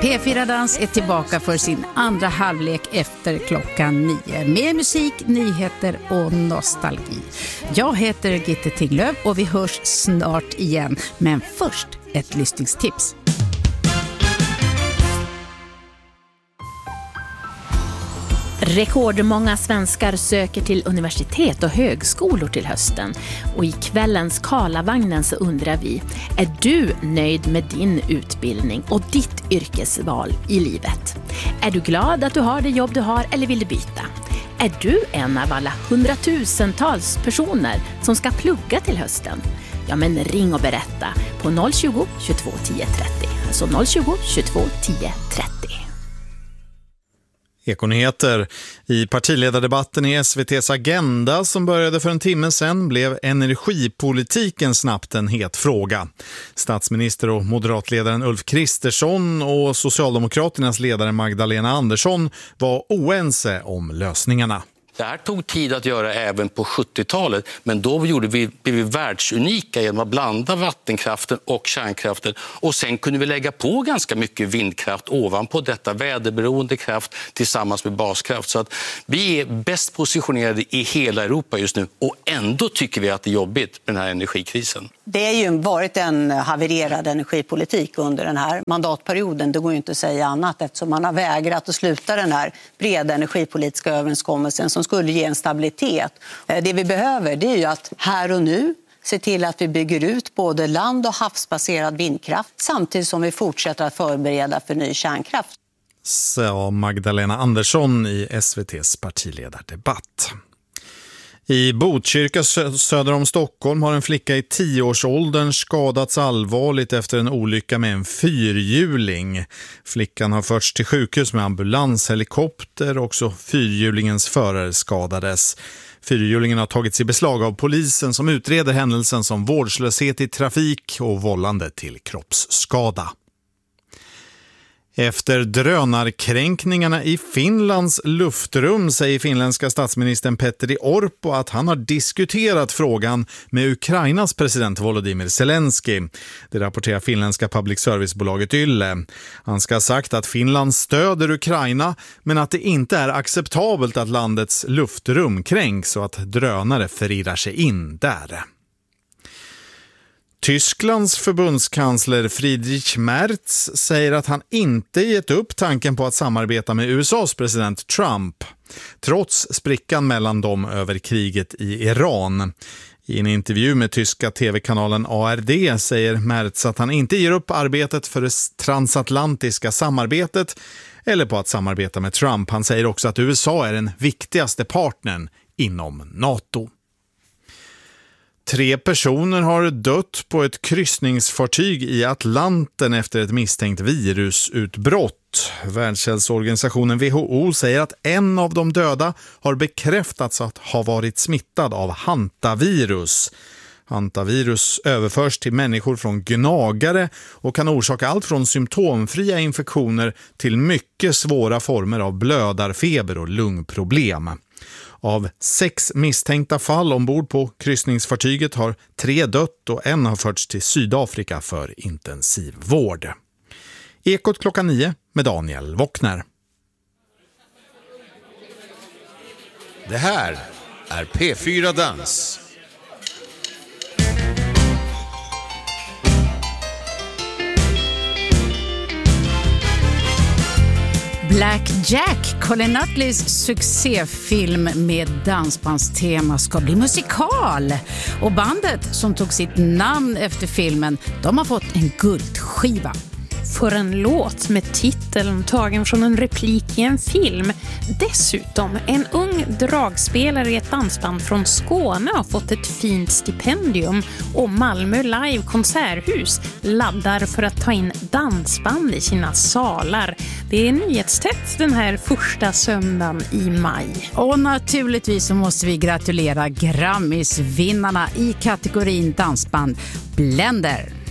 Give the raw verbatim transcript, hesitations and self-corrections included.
P fyra Dans är tillbaka för sin andra halvlek efter klockan nio. Med musik, nyheter och nostalgi. Jag heter Gitte Tinglöf och vi hörs snart igen. Men först ett lyssningstips. Rekordmånga svenskar söker till universitet och högskolor till hösten. Och i kvällens Karlavagnen så undrar vi, är du nöjd med din utbildning och ditt yrkesval i livet? Är du glad att du har det jobb du har eller vill du byta? Är du en av alla hundratusentals personer som ska plugga till hösten? Ja, men ring och berätta på noll tjugo, tjugotvå, tio, trettio. Alltså noll tjugo, tjugotvå, tio, trettio. Ekonyheter. I partiledardebatten i S V T:s Agenda som började för en timme sedan blev energipolitiken snabbt en het fråga. Statsminister och moderatledaren Ulf Kristersson och Socialdemokraternas ledare Magdalena Andersson var oense om lösningarna. Det här tog tid att göra även på sjuttiotalet, men då gjorde vi, blev vi världsunika genom att blanda vattenkraften och kärnkraften, och sen kunde vi lägga på ganska mycket vindkraft ovanpå detta, väderberoende kraft tillsammans med baskraft. Så att vi är bäst positionerade i hela Europa just nu, och ändå tycker vi att det är jobbigt med den här energikrisen. Det har ju varit en havererad energipolitik under den här mandatperioden. Det går ju inte att säga annat eftersom man har vägrat att sluta den här breda energipolitiska överenskommelsen som skulle ge en stabilitet. Det vi behöver det är ju att här och nu se till att vi bygger ut både land- och havsbaserad vindkraft samtidigt som vi fortsätter att förbereda för ny kärnkraft. Sa Magdalena Andersson i S V T:s partiledardebatt. I Botkyrka söder om Stockholm har en flicka i tioårsåldern skadats allvarligt efter en olycka med en fyrhjuling. Flickan har förts till sjukhus med ambulanshelikopter, också fyrhjulingens förare skadades. Fyrhjulingen har tagits i beslag av polisen som utreder händelsen som vårdslöshet i trafik och vållande till kroppsskada. Efter drönarkränkningarna i Finlands luftrum säger finländska statsministern Petteri Orpo att han har diskuterat frågan med Ukrainas president Volodymyr Zelensky. Det rapporterar finländska public service-bolaget Yle. Han ska ha sagt att Finland stöder Ukraina, men att det inte är acceptabelt att landets luftrum kränks och att drönare förirrar sig in där. Tysklands förbundskansler Friedrich Merz säger att han inte gett upp tanken på att samarbeta med U S A:s president Trump, trots sprickan mellan dem över kriget i Iran. I en intervju med tyska tv-kanalen A R D säger Merz att han inte ger upp arbetet för det transatlantiska samarbetet eller på att samarbeta med Trump. Han säger också att U S A är den viktigaste partnern inom NATO. Tre personer har dött på ett kryssningsfartyg i Atlanten efter ett misstänkt virusutbrott. Världshälsoorganisationen W H O säger att en av de döda har bekräftats att ha varit smittad av hantavirus. Hantavirus överförs till människor från gnagare och kan orsaka allt från symptomfria infektioner till mycket svåra former av blödarfeber och lungproblem. Av sex misstänkta fall ombord på kryssningsfartyget har tre dött och en har förts till Sydafrika för intensivvård. Ekot klockan nio med Daniel Wockner. Det här är P fyra Dans. Black Jack, Colin Nutleys succéfilm med dansbandstema, ska bli musikal. Och bandet som tog sitt namn efter filmen, de har fått en guldskiva. För en låt med titeln tagen från en replik i en film. Dessutom, en ung dragspelare i ett dansband från Skåne har fått ett fint stipendium, och Malmö Live konserthus laddar för att ta in dansband i sina salar. Det är nyhetstätt den här första söndagen i maj. Och naturligtvis så måste vi gratulera Grammisvinnarna i kategorin dansband, Blender.